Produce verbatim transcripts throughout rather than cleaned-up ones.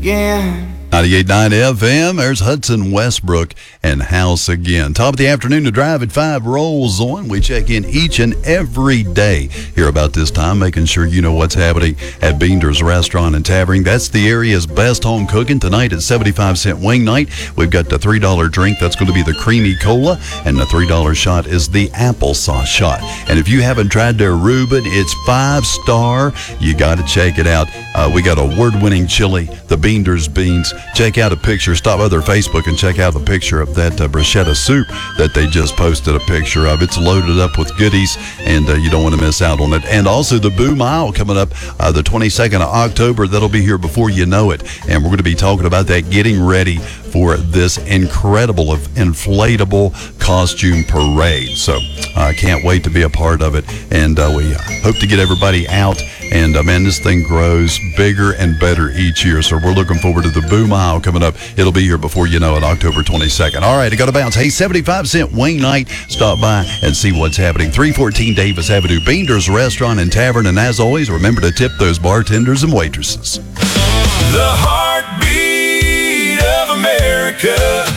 again. ninety-eight point nine F M, there's Hudson Westbrook and House Again. Top of the afternoon to Drive at five rolls on. We check in each and every day here about this time, making sure you know what's happening at Beender's Restaurant and Tavern. That's the area's best home cooking. Tonight at seventy-five cent wing night, we've got the three dollar drink. That's going to be the creamy cola, and the three dollar shot is the applesauce shot. And if you haven't tried their Reuben, it's five star. You got to check it out. Uh, we got award-winning chili, the Beender's Beans. Check out a picture. Stop by their Facebook and check out the picture of that uh, bruschetta soup that they just posted a picture of. It's loaded up with goodies, and uh, you don't want to miss out on it. And also the Boo Mile coming up uh, the twenty-second of October. That'll be here before you know it. And we're going to be talking about that, getting ready for this incredible inflatable costume parade. So I uh, can't wait to be a part of it. And uh, we hope to get everybody out. And, uh, man, this thing grows bigger and better each year. So we're looking forward to the Boo Mile coming up. It'll be here before you know it, October twenty-second. All right, I got to bounce. Hey, seventy-five cent wing night. Stop by and see what's happening. three fourteen Davis Avenue, Beender's Restaurant and Tavern. And as always, remember to tip those bartenders and waitresses. The heartbeat of America,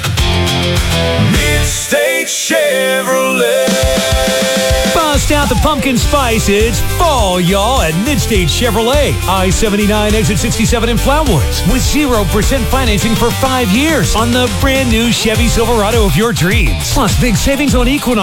Mid-State Chevrolet. Bust out the pumpkin spice. It's fall, y'all, at Mid-State Chevrolet. I seventy-nine, exit sixty-seven in Flowood. With zero percent financing for five years on the brand new Chevy Silverado of your dreams. Plus, big savings on Equinox.